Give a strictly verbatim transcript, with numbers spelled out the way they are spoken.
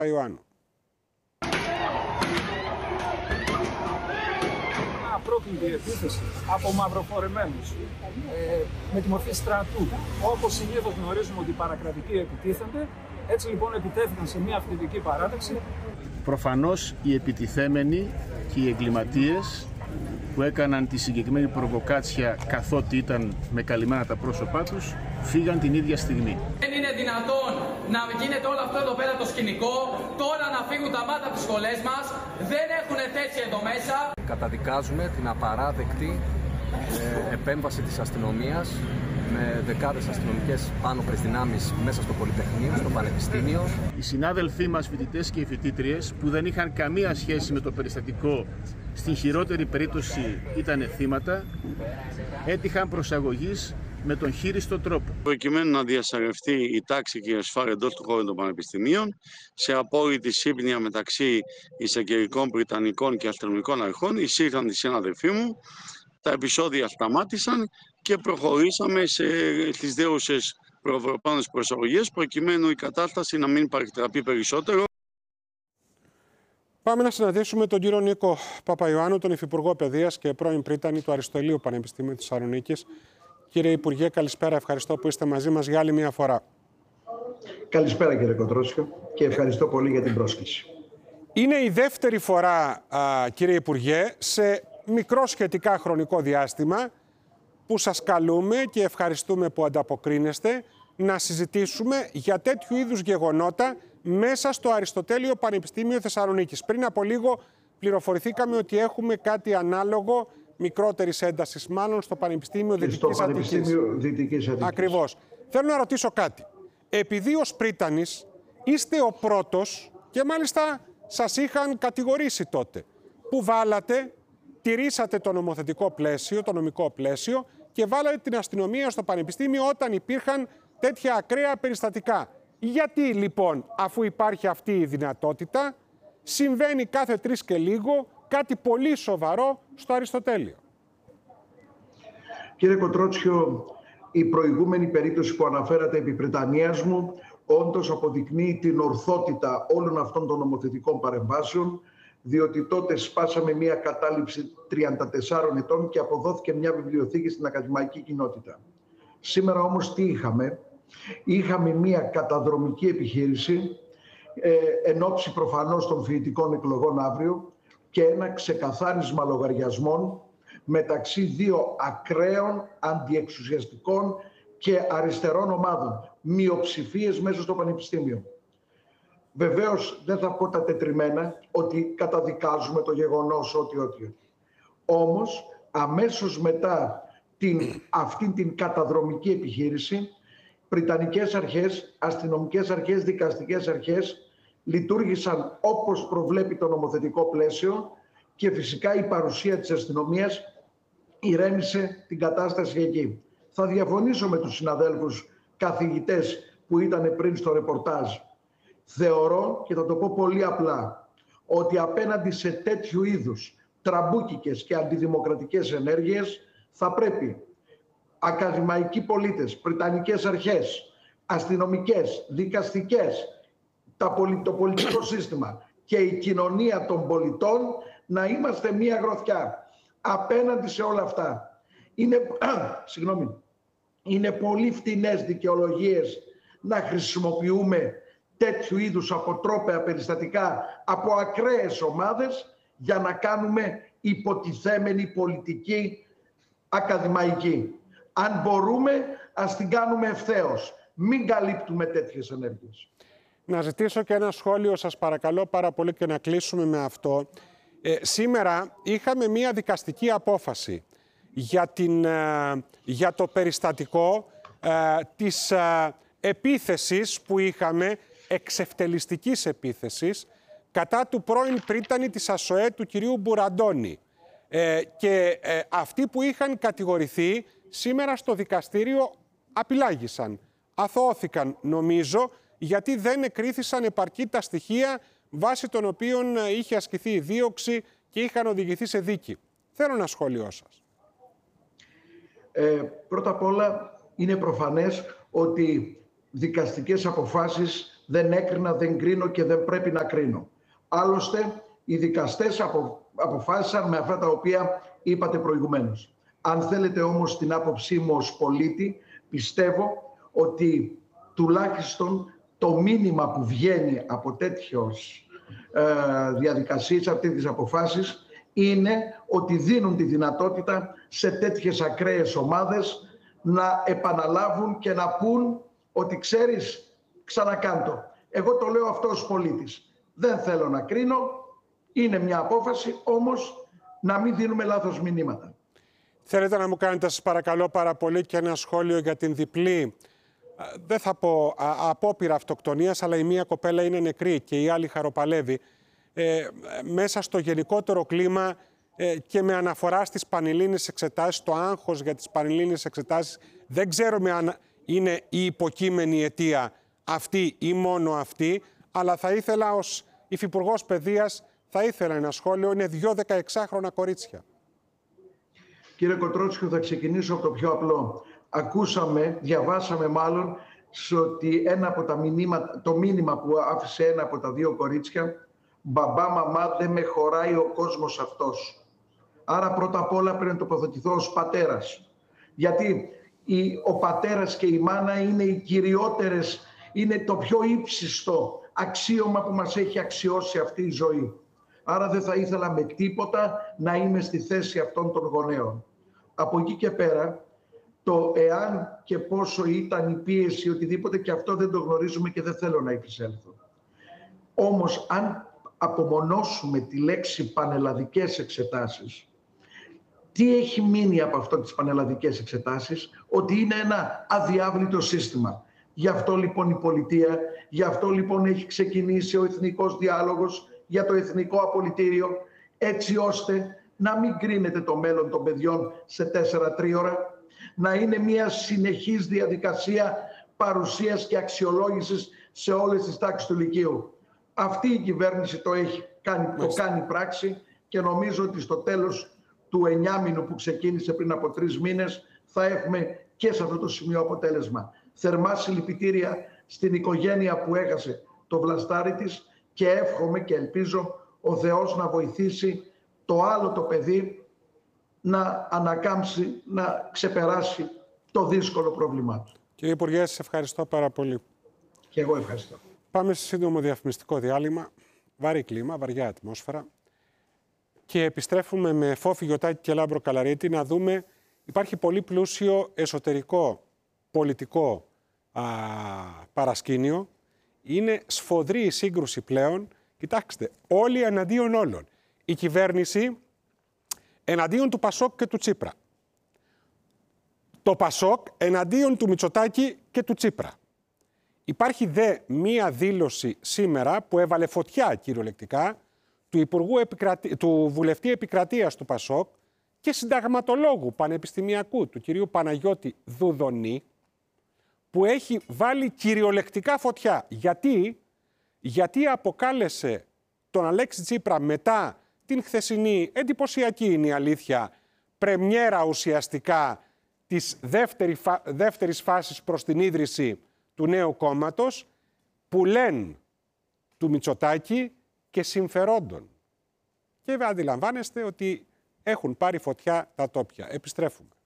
Ιωάννου. Απρόκλητη επίθεση από μαυροφορεμένους ε, με τη μορφή στρατού. Όπως συνήθως γνωρίζουμε ότι οι παρακρατικοί επιτίθενται, έτσι λοιπόν επιτέθηκαν σε μια αυθεντική παράταξη. Προφανώς οι επιτιθέμενοι και οι εγκληματίες που έκαναν τη συγκεκριμένη προβοκάτσια καθότι ήταν με καλυμμένα τα πρόσωπά τους, φύγαν την ίδια στιγμή. Δεν είναι δυνατόν να γίνεται όλο αυτό εδώ πέρα το σκηνικό, τώρα να φύγουν τα μάτια από τις σχολές μας, δεν έχουν θέση εδώ μέσα. Καταδικάζουμε την απαράδεκτη ε, επέμβαση της αστυνομίας με δεκάδες αστυνομικές πάνωπρες δυνάμεις μέσα στο Πολυτεχνείο, στο Πανεπιστήμιο. Οι συνάδελφοί μας φοιτητές και οι φοιτήτριες που δεν είχαν καμία σχέση με το περιστατικό, στην χειρότερη περίπτωση ήταν θύματα, έτυχαν προσαγωγής με τον χείριστο τρόπο. Προκειμένου να διασαρευτεί η τάξη και η ασφάλεια εντός του χώρου των πανεπιστημίων, σε απόλυτη σύμπνοια μεταξύ εισαγγελικών, βρυτανικών και αστυνομικών αρχών, εισήλθαν οι συνάδελφοί μου, τα επεισόδια σταμάτησαν και προχωρήσαμε σε, στις δέουσες προευρωπαϊκές προσαγωγές, προκειμένου η κατάσταση να μην παρεκτραπεί περισσότερο. Πάμε να συναντήσουμε τον κύριο Νίκο Παπαϊωάννου, τον Υφυπουργό Παιδείας και πρώην πρίτανη του Αριστοτελείου Πανεπιστημίου της Θεσσαλονίκης. Κύριε Υπουργέ, καλησπέρα. Ευχαριστώ που είστε μαζί μας για άλλη μια φορά. Καλησπέρα κύριε Κοντρότσιο και ευχαριστώ πολύ για την πρόσκληση. Είναι η δεύτερη φορά, α, κύριε Υπουργέ, σε μικρό σχετικά χρονικό διάστημα που σας καλούμε και ευχαριστούμε που ανταποκρίνεστε να συζητήσουμε για τέτοιου είδους γεγονότα μέσα στο Αριστοτέλειο Πανεπιστήμιο Θεσσαλονίκης. Πριν από λίγο πληροφορηθήκαμε ότι έχουμε κάτι ανάλογο, μικρότερης έντασης μάλλον, στο Πανεπιστήμιο Δυτικής Αττικής. Ακριβώς. Θέλω να ρωτήσω κάτι. Επειδή ως πρίτανης είστε ο πρώτος και μάλιστα σας είχαν κατηγορήσει τότε που βάλατε, τηρήσατε το νομοθετικό πλαίσιο, το νομικό πλαίσιο και βάλατε την αστυνομία στο Πανεπιστήμιο όταν υπήρχαν τέτοια ακραία περιστατικά. Γιατί λοιπόν, αφού υπάρχει αυτή η δυνατότητα, συμβαίνει κάθε τρεις και λίγο κάτι πολύ σοβαρό στο Αριστοτέλειο? Κύριε Κοντρότσιο, η προηγούμενη περίπτωση που αναφέρατε επί Πρετανίας μου όντως αποδεικνύει την ορθότητα όλων αυτών των νομοθετικών παρεμβάσεων, διότι τότε σπάσαμε μια κατάληψη τριάντα τεσσάρων ετών και αποδόθηκε μια βιβλιοθήκη στην ακαδημαϊκή κοινότητα. Σήμερα όμως τι είχαμε? Είχαμε μια καταδρομική επιχείρηση ε, εν ώψη προφανώς των φοιτητικών εκλογών αύριο και ένα ξεκαθάρισμα λογαριασμών μεταξύ δύο ακραίων, αντιεξουσιαστικών και αριστερών ομάδων, μειοψηφίες μέσα στο Πανεπιστήμιο. Βεβαίως δεν θα πω τα τετριμένα ότι καταδικάζουμε το γεγονός ότι ότι. Όμως αμέσως μετά την, αυτήν την καταδρομική επιχείρηση, πριτανικές αρχές, αστυνομικές αρχές, δικαστικές αρχές λειτουργήσαν όπως προβλέπει το νομοθετικό πλαίσιο και φυσικά η παρουσία της αστυνομίας ηρέμησε την κατάσταση εκεί. Θα διαφωνήσω με τους συναδέλφους καθηγητές που ήταν πριν στο ρεπορτάζ. Θεωρώ, και θα το πω πολύ απλά, ότι απέναντι σε τέτοιου είδους τραμπούκικες και αντιδημοκρατικές ενέργειες θα πρέπει ακαδημαϊκοί πολίτες, πριτανικές αρχές, αστυνομικές, δικαστικές, το πολιτικό σύστημα και η κοινωνία των πολιτών να είμαστε μία γροθιά απέναντι σε όλα αυτά. Είναι, συγγνώμη, είναι πολύ φτηνές δικαιολογίες να χρησιμοποιούμε τέτοιου είδους αποτρόπαια περιστατικά από ακραίες ομάδες για να κάνουμε υποτιθέμενη πολιτική ακαδημαϊκή. Αν μπορούμε, ας την κάνουμε ευθέως. Μην καλύπτουμε τέτοιες ενέργειες. Να ζητήσω και ένα σχόλιο, σας παρακαλώ πάρα πολύ, και να κλείσουμε με αυτό. Ε, σήμερα είχαμε μία δικαστική απόφαση για, την, ε, για το περιστατικό ε, της ε, επίθεσης που είχαμε, εξευτελιστικής επίθεσης, κατά του πρώην πρίτανη της ΑΣΟΕ, του κυρίου Μπουραντώνη. Ε, και ε, αυτοί που είχαν κατηγορηθεί σήμερα στο δικαστήριο απειλάγησαν. Αθωώθηκαν, νομίζω, γιατί δεν εκρίθησαν επαρκή τα στοιχεία βάσει των οποίων είχε ασκηθεί η δίωξη και είχαν οδηγηθεί σε δίκη. Θέλω ένα σχόλιο σας. Ε, πρώτα απ' όλα είναι προφανές ότι δικαστικές αποφάσεις Δεν έκρινα, δεν κρίνω και δεν πρέπει να κρίνω. Άλλωστε, οι δικαστές απο, αποφάσισαν με αυτά τα οποία είπατε προηγουμένως. Αν θέλετε όμως την άποψή μου ως πολίτη, πιστεύω ότι τουλάχιστον το μήνυμα που βγαίνει από τέτοιες ε, διαδικασίες, από τέτοιες αποφάσεις, είναι ότι δίνουν τη δυνατότητα σε τέτοιες ακραίες ομάδες να επαναλάβουν και να πούν ότι ξέρεις, ξανακάντο. Εγώ το λέω αυτό ως πολίτης. Δεν θέλω να κρίνω, είναι μια απόφαση, όμως να μην δίνουμε λάθος μηνύματα. Θέλετε να μου κάνετε, σας παρακαλώ πάρα πολύ, και ένα σχόλιο για την διπλή, δεν θα πω απόπειρα αυτοκτονίας, αλλά η μία κοπέλα είναι νεκρή και η άλλη χαροπαλεύει. Ε, μέσα στο γενικότερο κλίμα ε, και με αναφορά στις πανελλήνιες εξετάσεις, το άγχος για τις πανελλήνιες εξετάσεις, δεν ξέρουμε αν είναι η υποκείμενη αιτία αυτή ή μόνο αυτή, αλλά θα ήθελα ως Υφυπουργός Παιδείας, θα ήθελα ένα σχόλιο, είναι δύο δεκαεξάχρονα κορίτσια. Κύριε Κοτρότσικο, θα ξεκινήσω από το πιο απλό. Ακούσαμε, διαβάσαμε μάλλον, ότι ένα από τα μηνύματα, το μήνυμα που άφησε ένα από τα δύο κορίτσια, «Μπαμπά, μαμά, δεν με χωράει ο κόσμος αυτός». Άρα πρώτα απ' όλα πρέπει να τοποθετηθώ ως πατέρας. Γιατί η, ο πατέρας και η μάνα είναι οι κυριότερες, είναι το πιο ύψιστο αξίωμα που μας έχει αξιώσει αυτή η ζωή. Άρα δεν θα ήθελα με τίποτα να είμαι στη θέση αυτών των γονέων. Από εκεί και πέρα, το εάν και πόσο ήταν η πίεση, οτιδήποτε, και αυτό δεν το γνωρίζουμε και δεν θέλω να επισέλθω. Όμως, αν απομονώσουμε τη λέξη πανελλαδικές εξετάσεις, τι έχει μείνει από αυτό τις πανελλαδικές εξετάσεις? Ότι είναι ένα αδιάβλητο σύστημα. Γι' αυτό λοιπόν η πολιτεία, γι' αυτό λοιπόν έχει ξεκινήσει ο εθνικός διάλογος για το εθνικό απολυτήριο, έτσι ώστε να μην κρίνεται το μέλλον των παιδιών σε τέσσερα τρίωρα, να είναι μια συνεχής διαδικασία παρουσίας και αξιολόγησης σε όλες τις τάξεις του Λυκείου. Αυτή η κυβέρνηση το έχει κάνει, το κάνει πράξη και νομίζω ότι στο τέλος του εννιάμηνου που ξεκίνησε πριν από τρεις μήνες θα έχουμε και σε αυτό το σημείο αποτέλεσμα. Θερμά συλληπιτήρια στην οικογένεια που έχασε το βλαστάρι της και εύχομαι και ελπίζω ο Θεός να βοηθήσει το άλλο το παιδί να ανακάμψει, να ξεπεράσει το δύσκολο πρόβλημά του. Κύριε Υπουργέ, σας ευχαριστώ πάρα πολύ. Και εγώ ευχαριστώ. Πάμε σε σύντομο διαφημιστικό διάλειμμα. Βαρύ κλίμα, βαριά ατμόσφαιρα. Και επιστρέφουμε με Φόφη Γιωτάκη και Λάμπρο Καλαρίτη να δούμε, υπάρχει πολύ πλούσιο εσωτερικό πολιτικό α, παρασκήνιο. Είναι σφοδρή η σύγκρουση πλέον. Κοιτάξτε, όλοι εναντίον όλων. Η κυβέρνηση εναντίον του Πασόκ και του Τσίπρα. Το Πασόκ εναντίον του Μητσοτάκη και του Τσίπρα. Υπάρχει δε μία δήλωση σήμερα που έβαλε φωτιά κυριολεκτικά του, Υπουργού Επικρατη... του Βουλευτή Επικρατείας του Πασόκ και συνταγματολόγου πανεπιστημιακού του κυρίου Παναγιώτη Δουδονή, που έχει βάλει κυριολεκτικά φωτιά. Γιατί, Γιατί αποκάλεσε τον Αλέξη Τσίπρα μετά την χθεσινή, εντυπωσιακή είναι η αλήθεια, πρεμιέρα ουσιαστικά της δεύτερη φα... δεύτερης φάσης προς την ίδρυση του νέου κόμματος, που λένε του Μητσοτάκη και συμφερόντων. Και αντιλαμβάνεστε ότι έχουν πάρει φωτιά τα τόπια. Επιστρέφουμε.